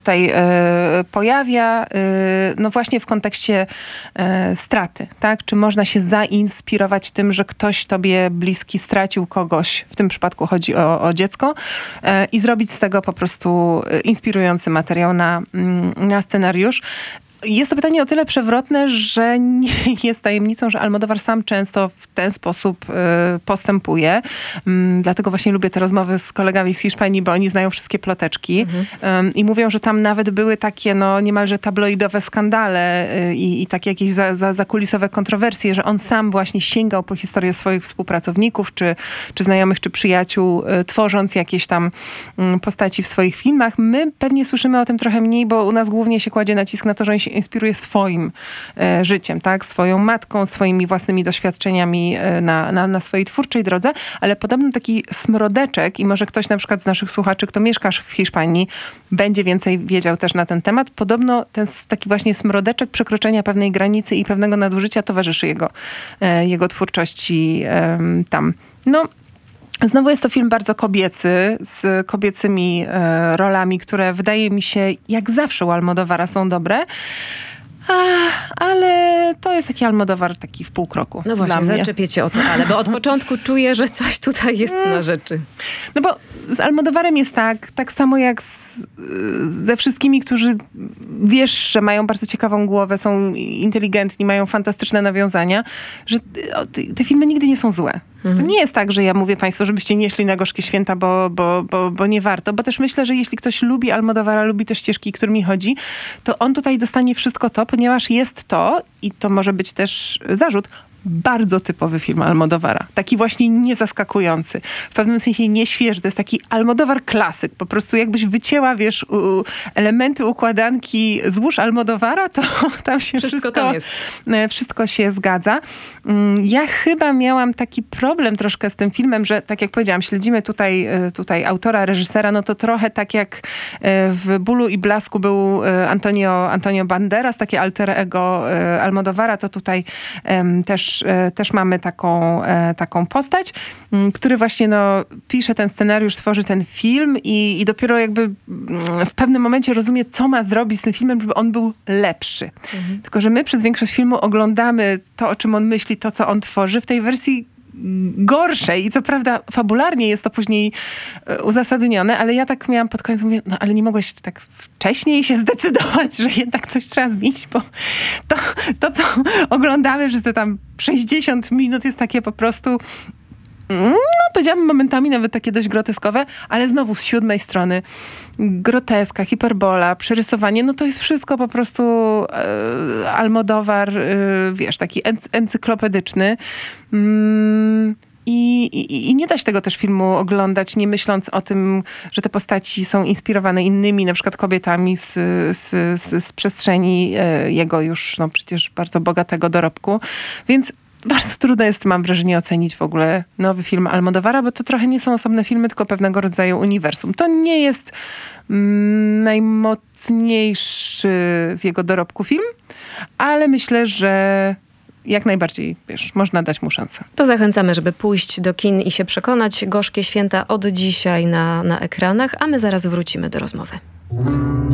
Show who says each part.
Speaker 1: tutaj pojawia, no właśnie w kontekście straty, tak? Czy można się zainspirować tym, że ktoś tobie bliski stracił kogoś, w tym przypadku chodzi o dziecko, i zrobić z tego po prostu inspirujący materiał na scenariusz. Jest to pytanie o tyle przewrotne, że nie jest tajemnicą, że Almodóvar sam często w ten sposób postępuje. Dlatego właśnie lubię te rozmowy z kolegami z Hiszpanii, bo oni znają wszystkie ploteczki. I mówią, że tam nawet były takie niemalże tabloidowe skandale i takie jakieś zakulisowe kontrowersje, że on sam właśnie sięgał po historię swoich współpracowników, czy znajomych, czy przyjaciół, tworząc jakieś tam postaci w swoich filmach. My pewnie słyszymy o tym trochę mniej, bo u nas głównie się kładzie nacisk na to, że on się inspiruje swoim życiem, tak? Swoją matką, swoimi własnymi doświadczeniami na swojej twórczej drodze, ale podobno taki smrodeczek i może ktoś na przykład z naszych słuchaczy, kto mieszka w Hiszpanii, będzie więcej wiedział też na ten temat. Podobno ten taki właśnie smrodeczek przekroczenia pewnej granicy i pewnego nadużycia towarzyszy jego twórczości tam. Znowu jest to film bardzo kobiecy, z kobiecymi rolami, które wydaje mi się, jak zawsze u Almodóvara są dobre. Ale to jest taki Almodóvar taki w pół kroku.
Speaker 2: No właśnie, zaczepiecie o to, bo od początku czuję, że coś tutaj jest na rzeczy.
Speaker 1: No bo z Almodóvarem jest tak samo jak ze wszystkimi, którzy wiesz, że mają bardzo ciekawą głowę, są inteligentni, mają fantastyczne nawiązania, że te filmy nigdy nie są złe. To nie jest tak, że ja mówię państwu, żebyście nie szli na Gorzkie Święta, bo nie warto. Bo też myślę, że jeśli ktoś lubi Almodóvara, lubi te ścieżki, którymi chodzi, to on tutaj dostanie wszystko to, ponieważ jest to, i to może być też zarzut, bardzo typowy film Almodóvara. Taki właśnie niezaskakujący. W pewnym sensie nieświeży. To jest taki Almodóvar klasyk. Po prostu jakbyś wycięła, wiesz, elementy układanki złóż Almodóvara, to tam się wszystko się zgadza. Ja chyba miałam taki problem troszkę z tym filmem, że tak jak powiedziałam, śledzimy tutaj autora, reżysera, no to trochę tak jak w Bólu i Blasku był Antonio Banderas, takie alter ego Almodóvara, to tutaj też mamy taką postać, który właśnie pisze ten scenariusz, tworzy ten film i dopiero jakby w pewnym momencie rozumie, co ma zrobić z tym filmem, żeby on był lepszy. Tylko że my przez większość filmu oglądamy to, o czym on myśli, to, co on tworzy w tej wersji gorszej i co prawda fabularnie jest to później uzasadnione, ale ja tak miałam pod koniec, mówię, ale nie mogłeś tak wcześniej się zdecydować, że jednak coś trzeba zmienić, bo to co oglądamy przez te tam 60 minut jest takie po prostu powiedziałabym momentami nawet takie dość groteskowe, ale znowu z 7 strony groteska, hiperbola, przerysowanie, to jest wszystko po prostu Almodóvar, wiesz, taki encyklopedyczny. I nie da się tego też filmu oglądać, nie myśląc o tym, że te postaci są inspirowane innymi, na przykład kobietami z przestrzeni jego już przecież bardzo bogatego dorobku. Więc bardzo trudno jest, mam wrażenie, ocenić w ogóle nowy film Almodóvara, bo to trochę nie są osobne filmy, tylko pewnego rodzaju uniwersum. To nie jest najmocniejszy w jego dorobku film, ale myślę, że jak najbardziej, wiesz, można dać mu szansę.
Speaker 2: To zachęcamy, żeby pójść do kin i się przekonać. Gorzkie Święta od dzisiaj na ekranach, a my zaraz wrócimy do rozmowy.